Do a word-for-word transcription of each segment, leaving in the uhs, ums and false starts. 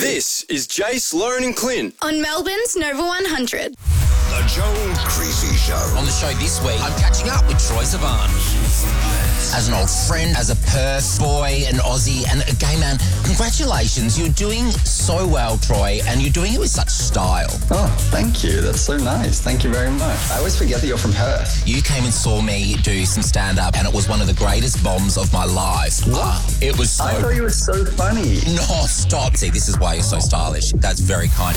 This is Jace, Lauren and Clint on Melbourne's Nova one hundred. The Joel Creasy Show. On the show this week, I'm catching up with Troye Sivan. As an old friend, as a Perth boy, an Aussie, and a gay man, congratulations. You're doing so well, Troye, and you're doing it with such style. Oh, thank you. That's so nice. Thank you very much. I always forget that you're from Perth. You came and saw me do some stand-up, and it was one of the greatest bombs of my life. Uh, it was so... I thought you were so funny. No, stop. See, this is why you're so stylish. That's very kind.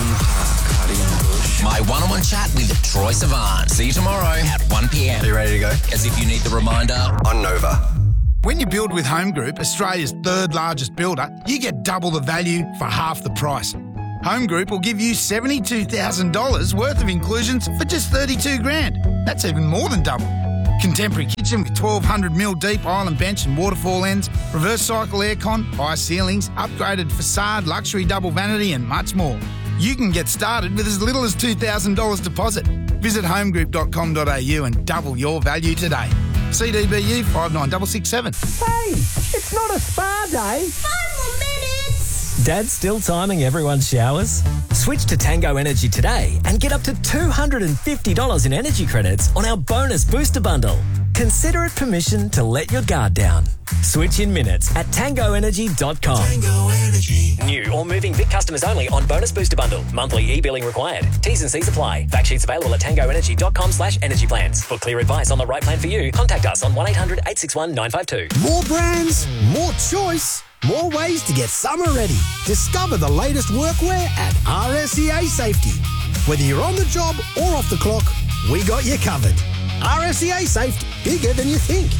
My one-on-one chat with Troye Sivan. See you tomorrow at one p.m. Are you ready to go? As if you need the reminder. On Nova. When you build with Home Group, Australia's third largest builder, you get double the value for half the price. Home Group will give you seventy-two thousand dollars worth of inclusions for just thirty-two grand. That's even more than double. Contemporary kitchen with twelve hundred mil deep island bench and waterfall ends, reverse cycle aircon, high ceilings, upgraded facade, luxury double vanity and much more. You can get started with as little as two thousand dollars deposit. Visit homegroup dot com dot a u and double your value today. C D B U five nine six six seven. Hey, it's not a spa day. Five more minutes. Dad's still timing everyone's showers? Switch to Tango Energy today and get up to two hundred fifty dollars in energy credits on our bonus booster bundle. Consider it permission to let your guard down. Switch in minutes at tango energy dot com. Tango Energy. New or moving Vic customers only on bonus booster bundle. Monthly e-billing required. T's and C's apply. Fact sheets available at tango energy dot com slash energy plans. For clear advice on the right plan for you, contact us on one eight hundred eight six one nine five two. More brands, more choice, more ways to get summer ready. Discover the latest workwear at R S E A Safety. Whether you're on the job or off the clock, we got you covered. R S E A Safety, bigger than you think.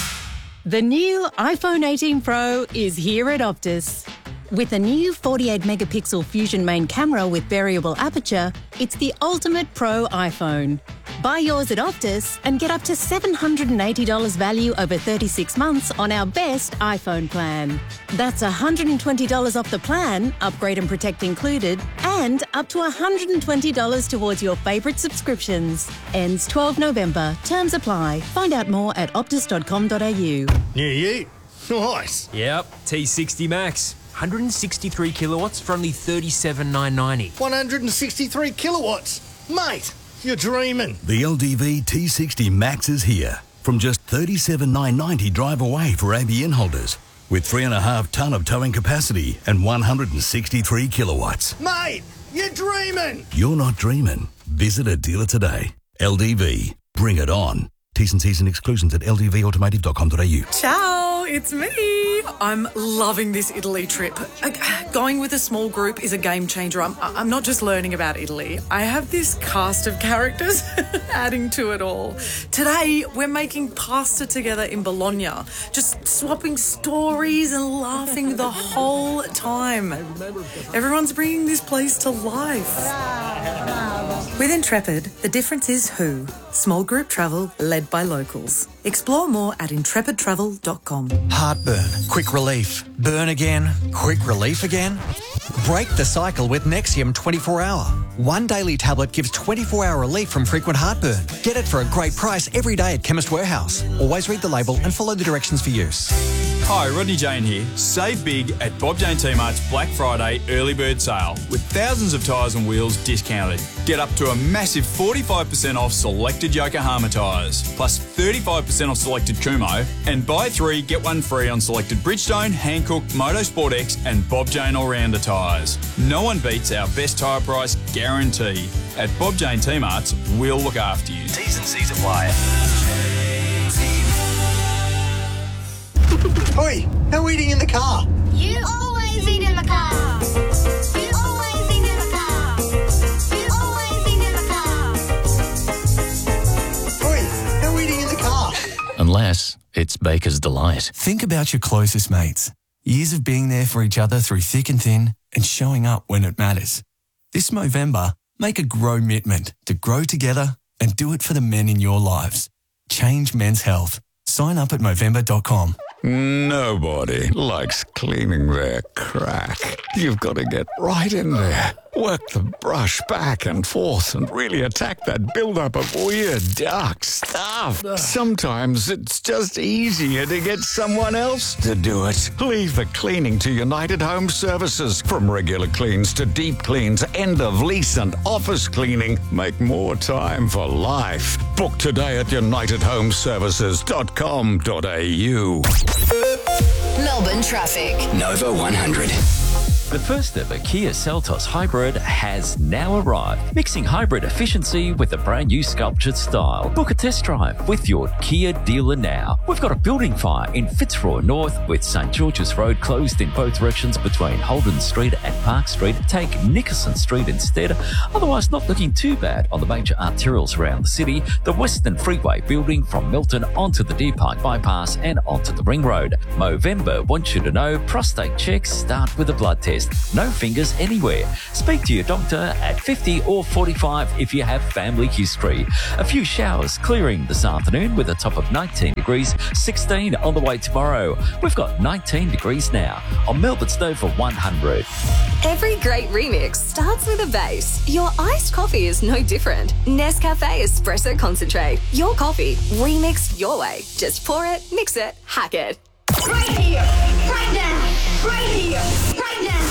The new iPhone eighteen Pro is here at Optus. With a new forty-eight megapixel Fusion main camera with variable aperture, it's the ultimate pro iPhone. Buy yours at Optus and get up to seven hundred eighty dollars value over thirty-six months on our best iPhone plan. That's one hundred twenty dollars off the plan, upgrade and protect included, and up to one hundred twenty dollars towards your favourite subscriptions. Ends twelfth November. Terms apply. Find out more at optus dot com dot a u. New Ute. Nice. Yep, T sixty Max. one hundred sixty-three kilowatts for only thirty-seven thousand nine hundred ninety. one hundred sixty-three kilowatts. Mate, you're dreaming. The L D V T sixty Max is here. From just thirty-seven thousand nine hundred ninety drive away for A B N holders. With three and a half tonne of towing capacity and one hundred sixty-three kilowatts. Mate, you're dreaming. You're not dreaming. Visit a dealer today. L D V. Bring it on. T's and C's and exclusions at l d v automotive dot com dot a u. Ciao, it's me. I'm loving this Italy trip. Going with a small group is a game changer. I'm, I'm not just learning about Italy. I have this cast of characters adding to it all. Today, we're making pasta together in Bologna, just swapping stories and laughing the whole time. Everyone's bringing this place to life. With Intrepid, the difference is who. Small group travel led by locals. Explore more at intrepid travel dot com. Heartburn, quick relief. Burn again, quick relief again. Break the cycle with Nexium twenty-four hour. One daily tablet gives twenty-four hour relief from frequent heartburn. Get it for a great price every day at Chemist Warehouse. Always read the label and follow the directions for use. Hi, Rodney Jane here. Save big at Bob Jane T-Mart's Black Friday early bird sale with thousands of tyres and wheels discounted. Get up to a massive forty-five percent off selected Yokohama tyres, plus thirty-five percent off selected Kumho, and buy three, get one free on selected Bridgestone, Hankook, Motorsport X and Bob Jane All-Rounder tyres. No one beats our best tyre price guarantee. At Bob Jane T-Mart's, we'll look after you. T's and C's apply. Oi, how are we eating in the car? You always eat in the car. You always eat in the car. You always eat in the car. Oi, how are we eating in the car? Unless it's Baker's Delight. Think about your closest mates. Years of being there for each other through thick and thin and showing up when it matters. This Movember, make a grow-mitment to grow together and do it for the men in your lives. Change men's health. Sign up at movember dot com. Nobody likes cleaning their crack. You've got to get right in there Work the brush back and forth and really attack that build-up of weird, dark stuff. Sometimes it's just easier to get someone else to do it. Leave the cleaning to United Home Services. From regular cleans to deep cleans, end of lease and office cleaning. Make more time for life. Book today at united home services dot com dot a u. Melbourne traffic. Nova one hundred. The first ever Kia Seltos Hybrid has now arrived, mixing hybrid efficiency with a brand new sculptured style. Book a test drive with your Kia dealer now. We've got a building fire in Fitzroy North with St George's Road closed in both directions between Holden Street and Park Street. Take Nickerson Street instead. Otherwise, not looking too bad on the major arterials around the city. The Western Freeway building from Milton onto the Deer Park bypass and onto the Ring Road. Movember wants you to know prostate checks start with a blood test. No fingers anywhere. Speak to your doctor at fifty or forty-five if you have family history. A few showers clearing this afternoon with a top of nineteen degrees, sixteen on the way tomorrow. We've got nineteen degrees now on Melbourne's Nova one hundred. Every great remix starts with a base. Your iced coffee is no different. Nescafe Espresso Concentrate. Your coffee remixed your way. Just pour it, mix it, hack it. Right here, right now, right here, right now.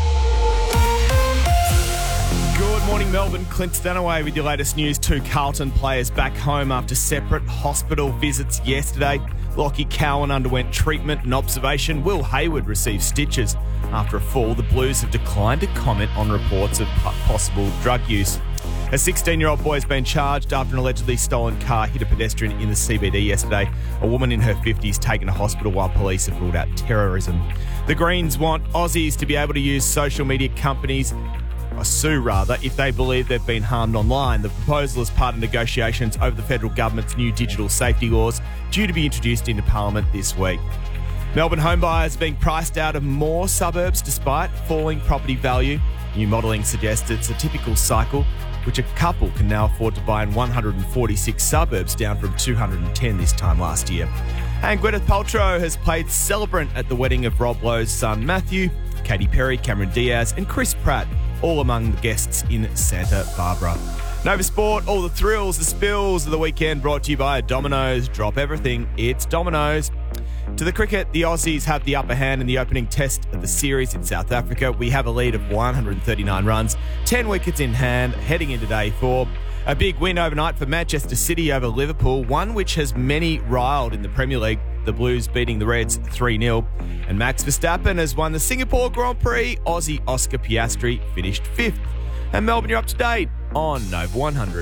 Good morning, Melbourne. Clint Stanaway with your latest news. Two Carlton players back home after separate hospital visits yesterday. Lockie Cowan underwent treatment and observation. Will Hayward received stitches after a fall. The Blues have declined to comment on reports of possible drug use. A sixteen-year-old boy has been charged after an allegedly stolen car hit a pedestrian in the C B D yesterday. A woman in her fifties taken to hospital while police have ruled out terrorism. The Greens want Aussies to be able to use social media companies, or sue rather, if they believe they've been harmed online. The proposal is part of negotiations over the federal government's new digital safety laws due to be introduced into Parliament this week. Melbourne homebuyers are being priced out of more suburbs despite falling property value. New modelling suggests it's a typical cycle, which a couple can now afford to buy in one hundred forty-six suburbs, down from two hundred ten this time last year. And Gwyneth Paltrow has played celebrant at the wedding of Rob Lowe's son Matthew, Katy Perry, Cameron Diaz and Chris Pratt, all among the guests in Santa Barbara. Nova Sport, all the thrills, the spills of the weekend, brought to you by Domino's. Drop everything, it's Domino's. To the cricket, the Aussies have the upper hand in the opening test of the series in South Africa. We have a lead of one hundred thirty-nine runs, ten wickets in hand, heading into day four. A big win overnight for Manchester City over Liverpool, one which has many riled in the Premier League. The Blues beating the Reds three nil. And Max Verstappen has won the Singapore Grand Prix. Aussie Oscar Piastri finished fifth. And Melbourne, you're up to date on Nova one hundred.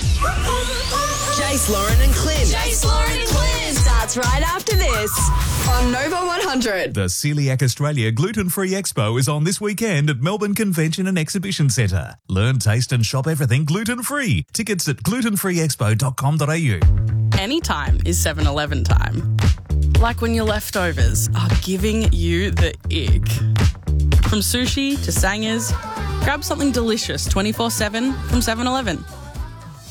Jace, Lauren and Clint. Jace, Lauren and Clint. Starts right after this on Nova one hundred. The Celiac Australia Gluten-Free Expo is on this weekend at Melbourne Convention and Exhibition Centre. Learn, taste and shop everything gluten-free. Tickets at gluten free expo dot com dot a u. Anytime is seven eleven time. Like when your leftovers are giving you the ick. From sushi to sangers, grab something delicious twenty-four seven from seven eleven.